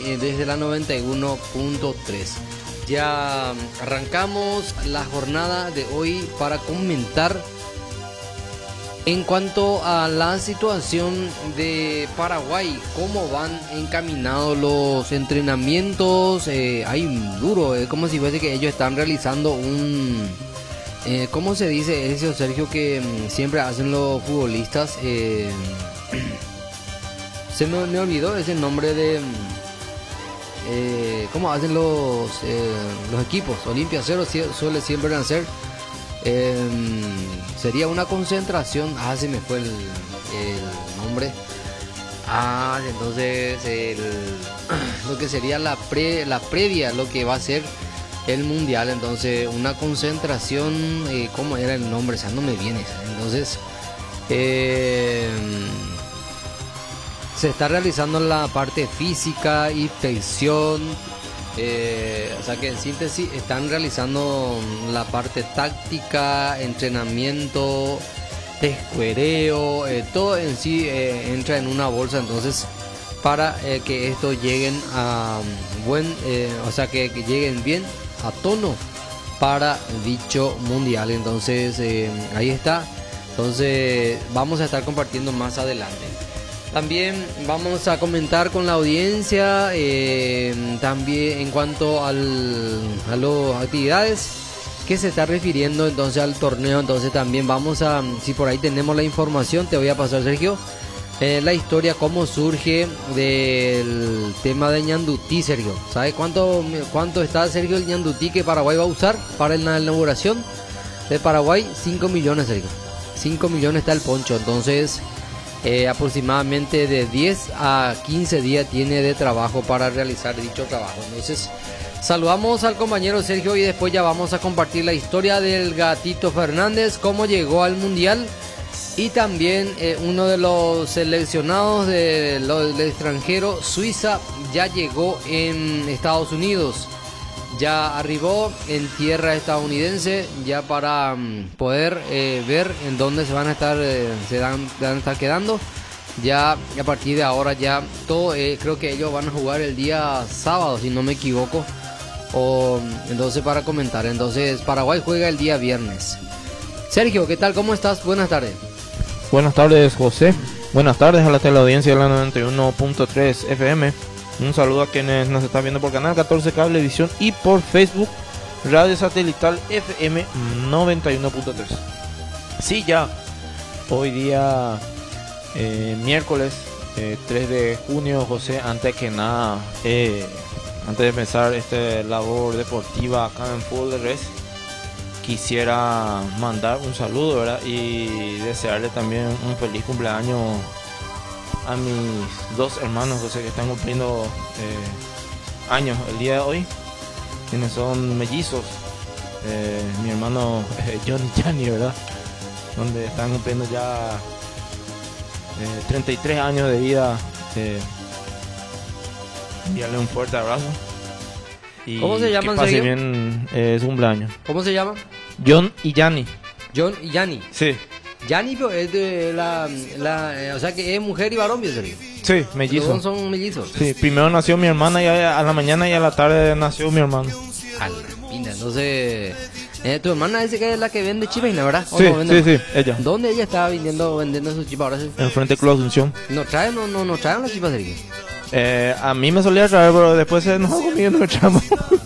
desde la 91.3. Ya arrancamos la jornada de hoy para comentar en cuanto a la situación de Paraguay, cómo van encaminados los entrenamientos. Hay un duro, como si fuese que ellos están realizando un... ¿cómo se dice eso, Sergio, que siempre hacen los futbolistas? Se me olvidó ese nombre de... ¿cómo hacen los equipos? Olimpia Cero suele siempre hacer... sería una concentración. Se me fue el nombre. Entonces lo que sería la previa, lo que va a ser el mundial. Entonces una concentración, ¿cómo era el nombre? O sea, no me viene. Entonces se está realizando la parte física y tensión. O sea que en síntesis están realizando la parte táctica, entrenamiento, escuereo, todo en sí entra en una bolsa. Entonces para que esto lleguen a o sea que lleguen bien a tono para dicho mundial. Entonces ahí está. Entonces vamos a estar compartiendo más adelante. También vamos a comentar con la audiencia también en cuanto a las actividades que se está refiriendo entonces al torneo. Entonces también vamos a, si por ahí tenemos la información, te voy a pasar, Sergio, la historia, cómo surge del tema de Ñandutí, Sergio. ¿Sabes cuánto está, Sergio, el Ñandutí que Paraguay va a usar para la inauguración de Paraguay? 5 millones, Sergio. 5 millones está el poncho. Entonces aproximadamente de 10 a 15 días tiene de trabajo para realizar dicho trabajo. Entonces saludamos al compañero Sergio y después ya vamos a compartir la historia del Gatito Fernández, cómo llegó al mundial, y también uno de los seleccionados del extranjero, Suiza, ya llegó en Estados Unidos. Ya arribó en tierra estadounidense ya para poder ver en dónde se van a estar quedando. Ya a partir de ahora ya todo, creo que ellos van a jugar el día sábado, si no me equivoco. Entonces para comentar, entonces Paraguay juega el día viernes. Sergio, ¿qué tal? ¿Cómo estás? Buenas tardes. Buenas tardes, José. Buenas tardes a la teleaudiencia de la 91.3 FM. Un saludo a quienes nos están viendo por Canal 14 Cablevisión y por Facebook Radio Satelital FM 91.3. Sí, ya hoy día miércoles 3 de junio, José, antes que nada, antes de empezar esta labor deportiva acá en Fútbol de Res, quisiera mandar un saludo, ¿verdad? Y desearle también un feliz cumpleaños a mis dos hermanos, José, que están cumpliendo años el día de hoy, quienes son mellizos. Mi hermano John y Gianni, ¿verdad? Donde están cumpliendo ya 33 años de vida. Enviarle un fuerte abrazo. Y ¿cómo se llaman, que pase Sergio? bien su cumpleaños. ¿Cómo se llama? John y Gianni. John y Gianni. Sí. Gianni es de o sea que es mujer y varón, Sergio. Sí, mellizos. Son mellizos. Sí, primero nació mi hermana y a la mañana y a la tarde nació mi hermano. A la pinta, entonces... tu hermana dice que es la que vende chipas, ¿no, verdad? Sí, no sí, ella. ¿Dónde ella estaba vendiendo sus chipas ahora? Sí. En frente de Club Asunción. ¿No traen las chipas, Sergio? A mí me solía traer, pero después se enojó conmigo y no me echamos.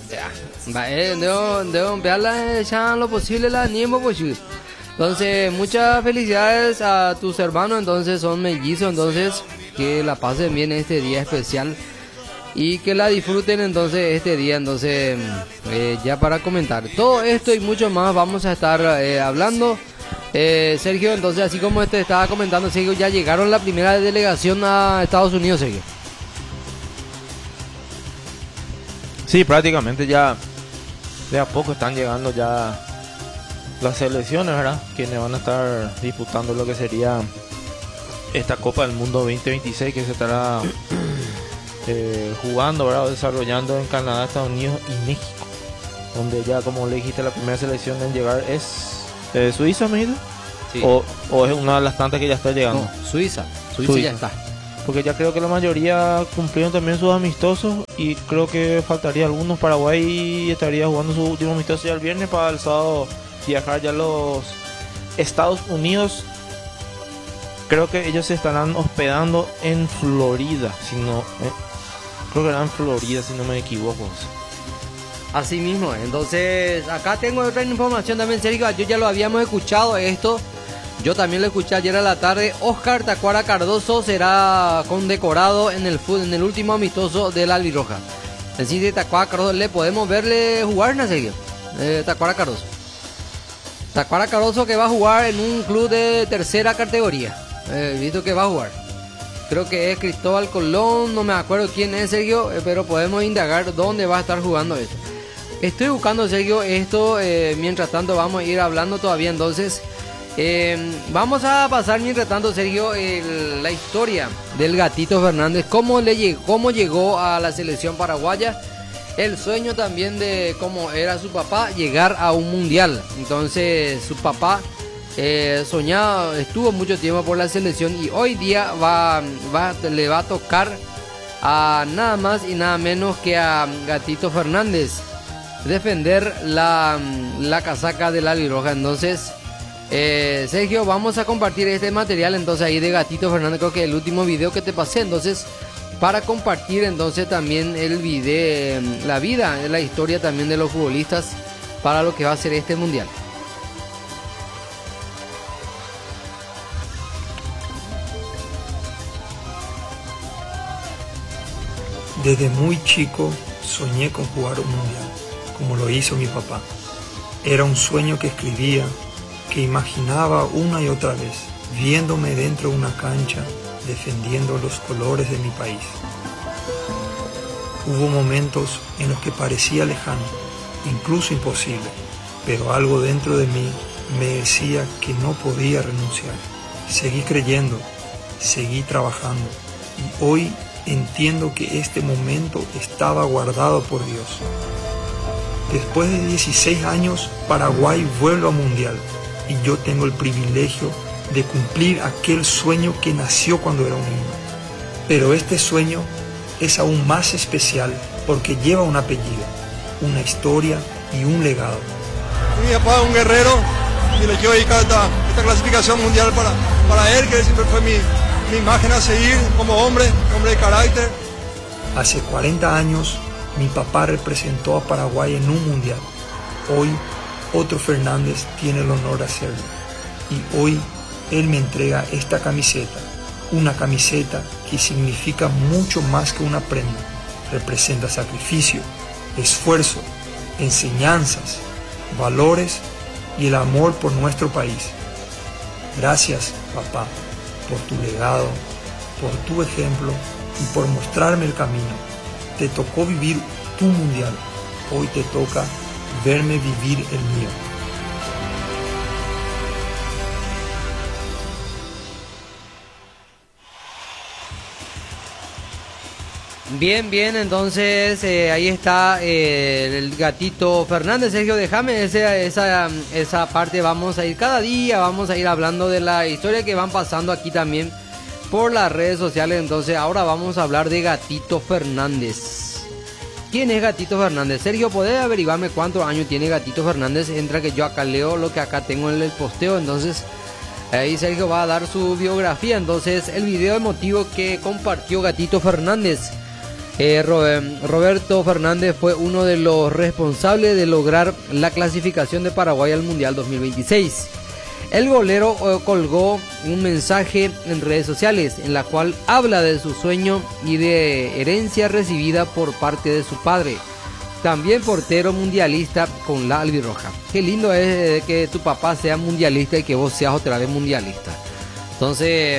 Debo emplearla ya lo posible, la niemo posible. Entonces, muchas felicidades a tus hermanos, entonces son mellizos, entonces que la pasen bien este día especial y que la disfruten entonces este día. Entonces ya para comentar todo esto y mucho más vamos a estar hablando, Sergio. Entonces, así como estaba comentando, Sergio, ya llegaron la primera delegación a Estados Unidos, Sergio. Sí, prácticamente ya de a poco están llegando ya las selecciones, ¿verdad? Quienes van a estar disputando lo que sería esta Copa del Mundo 2026 que se estará jugando, ¿verdad? Desarrollando en Canadá, Estados Unidos y México, donde ya, como le dijiste, la primera selección en llegar es Suiza, ¿me dijiste? Sí. O es una de las tantas que ya está llegando. No, Suiza ya está. porque ya creo que la mayoría cumplieron también sus amistosos y creo que faltaría algunos. Paraguay estaría jugando su último amistoso ya el viernes para el sábado viajar ya a los Estados Unidos. Creo que ellos se estarán hospedando en Florida, si no, creo que era en Florida, si no me equivoco. Así mismo, entonces acá tengo otra información también, Sergio. Yo ya lo habíamos escuchado esto, yo también lo escuché ayer a la tarde. Oscar Tacuara Cardoso será condecorado en el último amistoso del Albirroja. Es decir, Tacuara Cardoso le podemos verle jugar, ¿no, Sergio? Tacuara Cardoso. Tacuara Cardoso que va a jugar en un club de tercera categoría. Visto que va a jugar. Creo que es Cristóbal Colón, no me acuerdo quién es, Sergio, pero podemos indagar dónde va a estar jugando esto. Estoy buscando, Sergio, esto, mientras tanto vamos a ir hablando todavía, entonces vamos a pasar mientras tanto, Sergio, la historia del Gatito Fernández, cómo llegó a la selección paraguaya, el sueño también de cómo era su papá, llegar a un mundial. Entonces su papá soñaba, estuvo mucho tiempo por la selección y hoy día le va a tocar a nada más y nada menos que a Gatito Fernández defender la casaca del Albirroja. Entonces Sergio, vamos a compartir este material entonces ahí de Gatito Fernández, creo que el último video que te pasé, entonces para compartir entonces también el video, la vida, la historia también de los futbolistas para lo que va a ser este mundial. Desde muy chico soñé con jugar un mundial, como lo hizo mi papá. Era un sueño que escribía, que imaginaba una y otra vez, viéndome dentro de una cancha, defendiendo los colores de mi país. Hubo momentos en los que parecía lejano, incluso imposible, pero algo dentro de mí me decía que no podía renunciar. Seguí creyendo, seguí trabajando y hoy entiendo que este momento estaba guardado por Dios. Después de 16 años, Paraguay vuelve al Mundial y yo tengo el privilegio de cumplir aquel sueño que nació cuando era un niño. Pero este sueño es aún más especial porque lleva un apellido, una historia y un legado. Mi papá es un guerrero y le quiero dedicar esta clasificación mundial para él, que siempre fue mi imagen a seguir como hombre de carácter. Hace 40 años mi papá representó a Paraguay en un mundial. Hoy otro Fernández tiene el honor de hacerlo. Y hoy él me entrega esta camiseta. Una camiseta que significa mucho más que una prenda. Representa sacrificio, esfuerzo, enseñanzas, valores y el amor por nuestro país. Gracias, papá, por tu legado, por tu ejemplo y por mostrarme el camino. Te tocó vivir tu mundial, hoy te toca verme vivir el mío. Bien, entonces ahí está el Gatito Fernández. Sergio, déjame esa parte, vamos a ir cada día, vamos a ir hablando de la historia que van pasando aquí también por las redes sociales. Entonces ahora vamos a hablar de Gatito Fernández. ¿Quién es Gatito Fernández? Sergio, ¿podés averiguarme cuántos años tiene Gatito Fernández? Entra que yo acá leo lo que acá tengo en el posteo, entonces ahí Sergio va a dar su biografía. Entonces el video emotivo que compartió Gatito Fernández. Roberto Fernández fue uno de los responsables de lograr la clasificación de Paraguay al Mundial 2026. El golero colgó un mensaje en redes sociales en la cual habla de su sueño y de herencia recibida por parte de su padre, también portero mundialista con la albirroja. Qué lindo es que tu papá sea mundialista y que vos seas otra vez mundialista. Entonces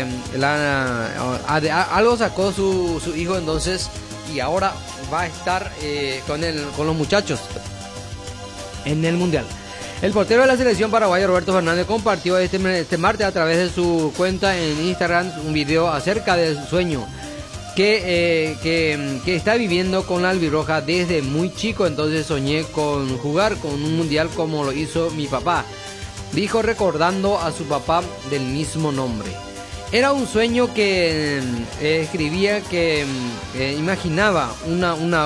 algo sacó su hijo, entonces, y ahora va a estar con los muchachos en el mundial. El portero de la selección paraguaya Roberto Fernández compartió este martes a través de su cuenta en Instagram un video acerca de su sueño que está viviendo con la albirroja desde muy chico. Entonces soñé con jugar con un mundial como lo hizo mi papá, dijo recordando a su papá del mismo nombre. Era un sueño que escribía que imaginaba